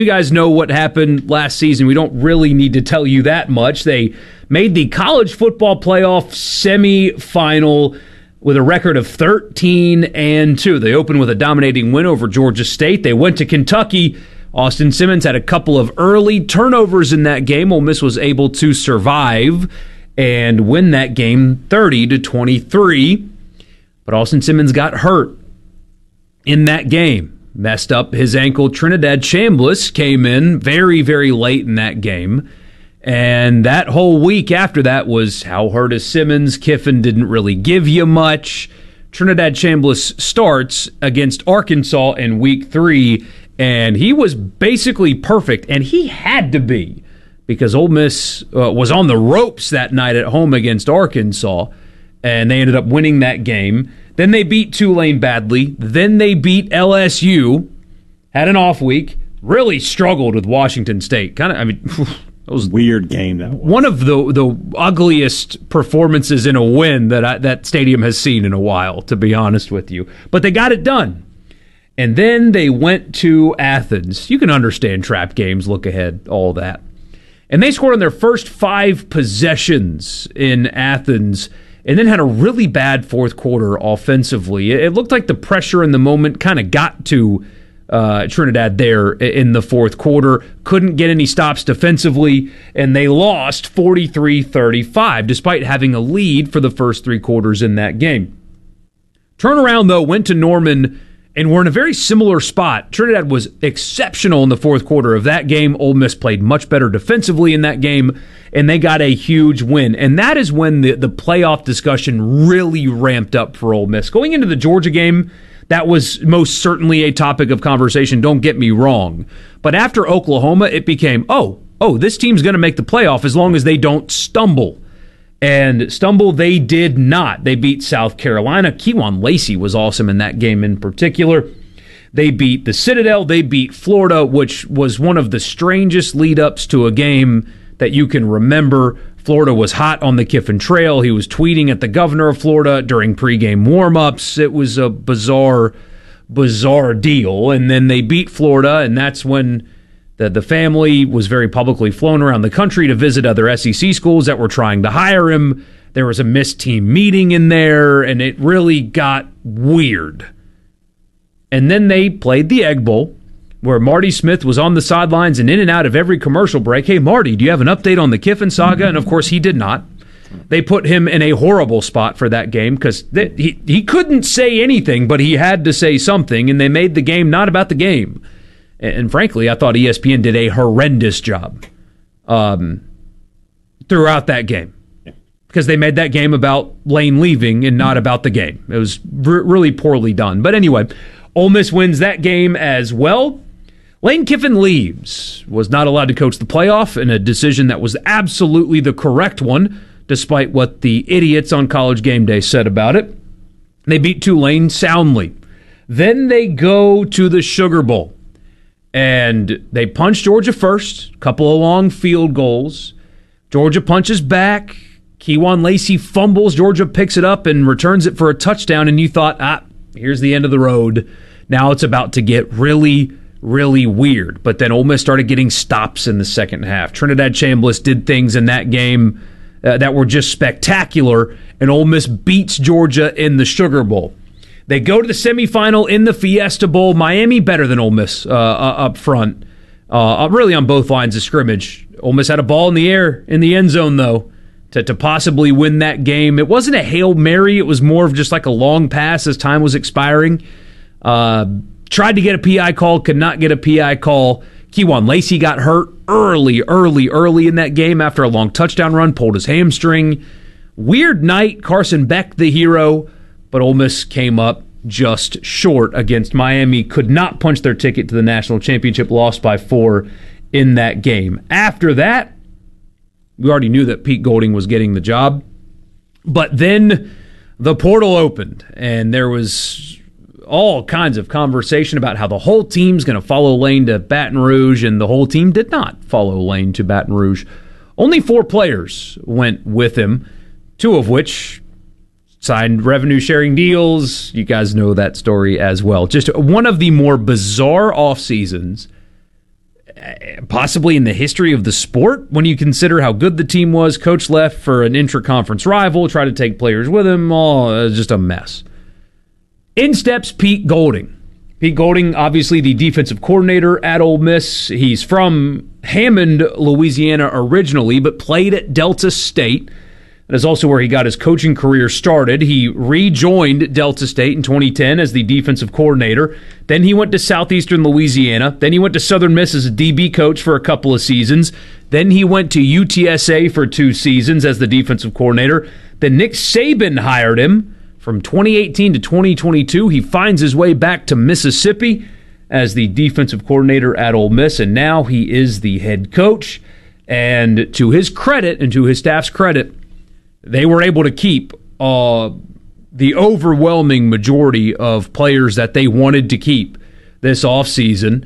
You guys know what happened last season. We don't really need to tell you that much. They made the college football playoff semifinal with a record of 13-2. They opened with a dominating win over Georgia State. They went to Kentucky. Austin Simmons had a couple of early turnovers in that game. Ole Miss was able to survive and win that game 30-23. But Austin Simmons got hurt in that game. Messed up his ankle. Trinidad Chambliss came in very, very late in that game. And that whole week after that was how hurt is Simmons. Kiffin didn't really give you much. Trinidad Chambliss starts against Arkansas in week 3, and he was basically perfect, and he had to be because Ole Miss was on the ropes that night at home against Arkansas, and they ended up winning that game. Then they beat Tulane badly. Then they beat LSU, had an off week, really struggled with Washington State. That was weird game. That was one of the ugliest performances in a win that stadium has seen in a while, to be honest with you. But they got it done. And then they went to Athens. You can understand trap games, look ahead, all that. And they scored on their first 5 possessions in Athens, and then had a really bad fourth quarter offensively. It looked like the pressure in the moment kind of got to Trinidad there in the fourth quarter. Couldn't get any stops defensively, and they lost 43-35, despite having a lead for the first 3 quarters in that game. Turnaround, though, went to Norman, and we're in a very similar spot. Trinidad was exceptional in the fourth quarter of that game. Ole Miss played much better defensively in that game, and they got a huge win. And that is when the playoff discussion really ramped up for Ole Miss. Going into the Georgia game, that was most certainly a topic of conversation, don't get me wrong. But after Oklahoma, it became, oh, this team's going to make the playoff as long as they don't stumble. And stumble they did not. They beat South Carolina. Kewan Lacey was awesome in that game in particular. They beat the Citadel. They beat Florida, which was one of the strangest lead-ups to a game that you can remember. Florida was hot on the Kiffin Trail. He was tweeting at the governor of Florida during pregame warm-ups. It was a bizarre deal. And then they beat Florida, and that's when the family was very publicly flown around the country to visit other SEC schools that were trying to hire him. There was a missed team meeting in there, and it really got weird. And then they played the Egg Bowl, where Marty Smith was on the sidelines and in and out of every commercial break. Hey, Marty, do you have an update on the Kiffin saga? And, of course, he did not. They put him in a horrible spot for that game because he couldn't say anything, but he had to say something, and they made the game not about the game. And frankly, I thought ESPN did a horrendous job throughout that game because they made that game about Lane leaving and not about the game. It was really poorly done. But anyway, Ole Miss wins that game as well. Lane Kiffin leaves, was not allowed to coach the playoff in a decision that was absolutely the correct one, despite what the idiots on College Game Day said about it. They beat Tulane soundly. Then they go to the Sugar Bowl. And they punch Georgia first, a couple of long field goals. Georgia punches back. Kewan Lacey fumbles. Georgia picks it up and returns it for a touchdown. And you thought, here's the end of the road. Now it's about to get really, really weird. But then Ole Miss started getting stops in the second half. Trinidad Chambliss did things in that game that were just spectacular. And Ole Miss beats Georgia in the Sugar Bowl. They go to the semifinal in the Fiesta Bowl. Miami better than Ole Miss up front, really on both lines of scrimmage. Ole Miss had a ball in the air in the end zone, though, to possibly win that game. It wasn't a Hail Mary. It was more of just like a long pass as time was expiring. Tried to get a PI call, could not get a PI call. Kewan Lacey got hurt early in that game after a long touchdown run, pulled his hamstring. Weird night. Carson Beck, the hero. But Ole Miss came up just short against Miami, could not punch their ticket to the national championship, lost by 4 in that game. After that, we already knew that Pete Golding was getting the job. But then the portal opened, and there was all kinds of conversation about how the whole team's going to follow Lane to Baton Rouge, and the whole team did not follow Lane to Baton Rouge. Only 4 players went with him, 2 of which signed revenue-sharing deals. You guys know that story as well. Just one of the more bizarre off seasons possibly in the history of the sport when you consider how good the team was. Coach left for an intra-conference rival, tried to take players with him. Just a mess. In steps Pete Golding. Pete Golding, obviously the defensive coordinator at Ole Miss. He's from Hammond, Louisiana originally, but played at Delta State. That is also where he got his coaching career started. He rejoined Delta State in 2010 as the defensive coordinator. Then he went to Southeastern Louisiana. Then he went to Southern Miss as a DB coach for a couple of seasons. Then he went to UTSA for 2 seasons as the defensive coordinator. Then Nick Saban hired him. From 2018 to 2022, he finds his way back to Mississippi as the defensive coordinator at Ole Miss, and now he is the head coach. And to his credit and to his staff's credit, they were able to keep the overwhelming majority of players that they wanted to keep this offseason.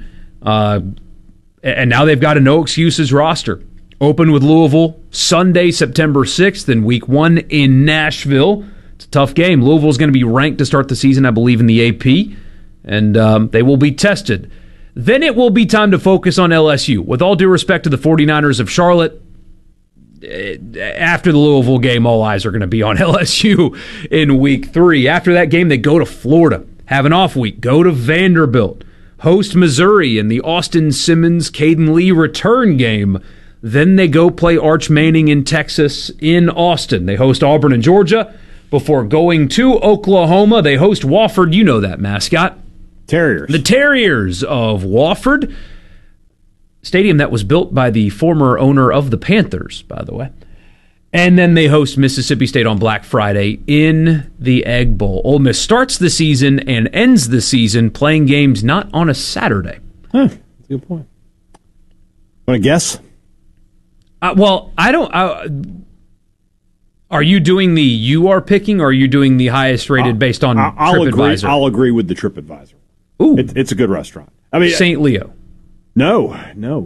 And now they've got a no-excuses roster. Open with Louisville Sunday, September 6th, and week 1 in Nashville. It's a tough game. Louisville's going to be ranked to start the season, I believe, in the AP, and they will be tested. Then it will be time to focus on LSU. With all due respect to the 49ers of Charlotte, after the Louisville game, all eyes are going to be on LSU in week 3. After that game, they go to Florida, have an off week, go to Vanderbilt, host Missouri in the Austin Simmons, Caden Lee return game. Then they go play Arch Manning in Texas in Austin. They host Auburn in Georgia. Before going to Oklahoma, they host Wofford. You know that mascot. Terriers. The Terriers of Wofford. Stadium that was built by the former owner of the Panthers, by the way. And then they host Mississippi State on Black Friday in the Egg Bowl. Ole Miss starts the season and ends the season playing games not on a Saturday. That's a good point. Want to guess? Well, I don't... Are you doing you are picking, or are you doing the highest rated based on TripAdvisor? I'll agree with the TripAdvisor. Ooh. It's a good restaurant. I mean, St. Leo. No.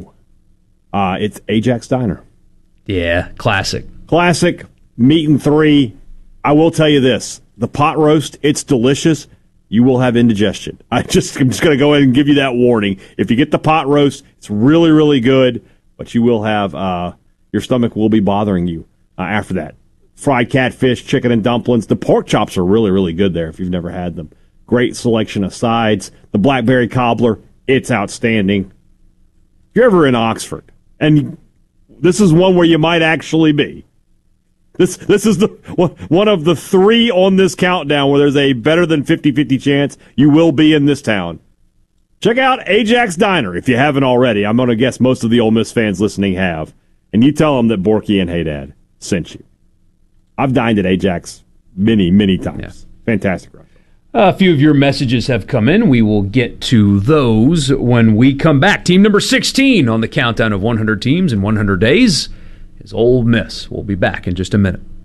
It's Ajax Diner. Yeah, classic. Classic, meat and 3. I will tell you this. The pot roast, it's delicious. You will have indigestion. I'm just going to go ahead and give you that warning. If you get the pot roast, it's really, really good, but you will have, your stomach will be bothering you after that. Fried catfish, chicken and dumplings. The pork chops are really, really good there if you've never had them. Great selection of sides. The blackberry cobbler, it's outstanding. If you're ever in Oxford, and this is one where you might actually be. This is one of the 3 on this countdown where there's a better than 50-50 chance you will be in this town. Check out Ajax Diner if you haven't already. I'm going to guess most of the Ole Miss fans listening have. And you tell them that Borky and Haydad sent you. I've dined at Ajax many, many times. Yeah. Fantastic restaurant. A few of your messages have come in. We will get to those when we come back. Team number 16 on the countdown of 100 teams in 100 days is Ole Miss. We'll be back in just a minute.